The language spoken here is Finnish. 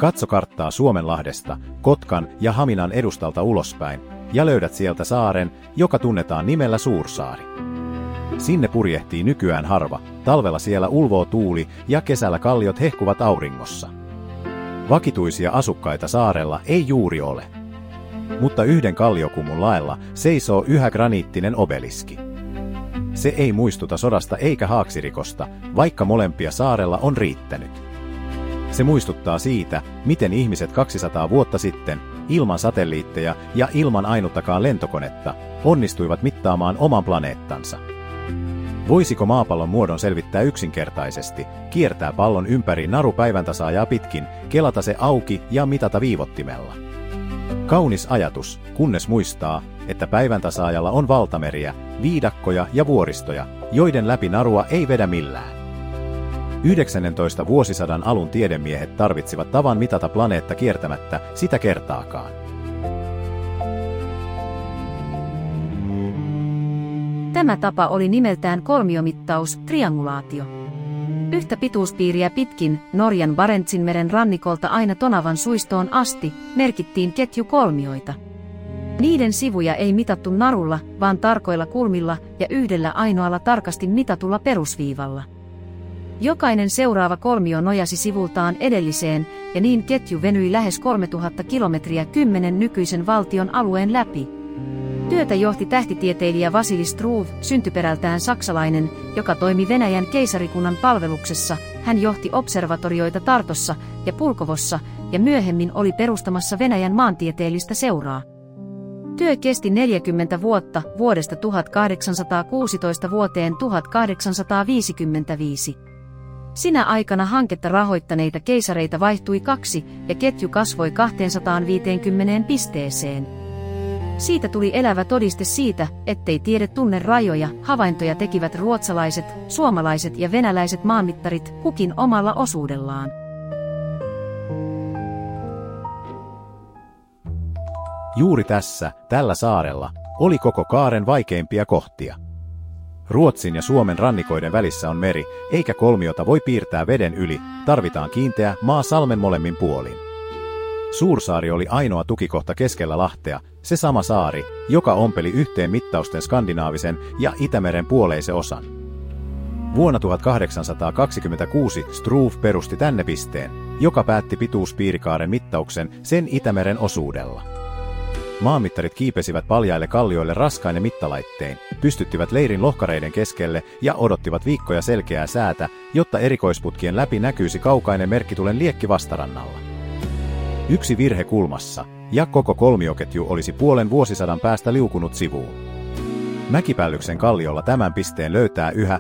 Katso karttaa Suomenlahdesta, Kotkan ja Haminan edustalta ulospäin, ja löydät sieltä saaren, joka tunnetaan nimellä Suursaari. Sinne purjehtii nykyään harva, talvella siellä ulvoo tuuli ja kesällä kalliot hehkuvat auringossa. Vakituisia asukkaita saarella ei juuri ole. Mutta yhden kalliokumun laella seisoo yhä graniittinen obeliski. Se ei muistuta sodasta eikä haaksirikosta, vaikka molempia saarella on riittänyt. Se muistuttaa siitä, miten ihmiset 200 vuotta sitten, ilman satelliitteja ja ilman ainuttakaan lentokonetta, onnistuivat mittaamaan oman planeettansa. Voisiko maapallon muodon selvittää yksinkertaisesti, kiertää pallon ympäri naru päiväntasaajaa pitkin, kelata se auki ja mitata viivottimella? Kaunis ajatus, kunnes muistaa, että päiväntasaajalla on valtameriä, viidakkoja ja vuoristoja, joiden läpi narua ei vedä millään. 19. vuosisadan alun tiedemiehet tarvitsivat tavan mitata planeetta kiertämättä sitä kertaakaan. Tämä tapa oli nimeltään kolmiomittaus, triangulaatio. Yhtä pituuspiiriä pitkin, Norjan Barentsinmeren rannikolta aina Tonavan suistoon asti, merkittiin ketjukolmioita. Niiden sivuja ei mitattu narulla, vaan tarkoilla kulmilla ja yhdellä ainoalla tarkasti mitatulla perusviivalla. Jokainen seuraava kolmio nojasi sivultaan edelliseen, ja niin ketju venyi lähes 3000 kilometriä 10 nykyisen valtion alueen läpi. Työtä johti tähtitieteilijä Vasili Struve, syntyperältään saksalainen, joka toimi Venäjän keisarikunnan palveluksessa. Hän johti observatorioita Tartossa ja Pulkovossa ja myöhemmin oli perustamassa Venäjän maantieteellistä seuraa. Työ kesti 40 vuotta, vuodesta 1816 vuoteen 1855. Sinä aikana hanketta rahoittaneita keisareita vaihtui 2 ja ketju kasvoi 250 pisteeseen. Siitä tuli elävä todiste siitä, ettei tiede tunne rajoja. Havaintoja tekivät ruotsalaiset, suomalaiset ja venäläiset maanmittarit kukin omalla osuudellaan. Juuri tällä saarella, oli koko kaaren vaikeimpia kohtia. Ruotsin ja Suomen rannikoiden välissä on meri, eikä kolmiota voi piirtää veden yli, tarvitaan kiinteä maa salmen molemmin puolin. Suursaari oli ainoa tukikohta keskellä Lahtea, se sama saari, joka ompeli yhteen mittausten skandinaavisen ja Itämeren puoleisen osan. Vuonna 1826 Struve perusti tänne pisteen, joka päätti pituuspiirikaaren mittauksen sen Itämeren osuudella. Maanmittarit kiipesivät paljaille kallioille raskaine mittalaittein, pystyttivät leirin lohkareiden keskelle ja odottivat viikkoja selkeää säätä, jotta erikoisputkien läpi näkyisi kaukainen merkkitulen liekki vastarannalla. Yksi virhe kulmassa, ja koko kolmioketju olisi puolen vuosisadan päästä liukunut sivuun. Mäkipällyksen kalliolla tämän pisteen löytää yhä,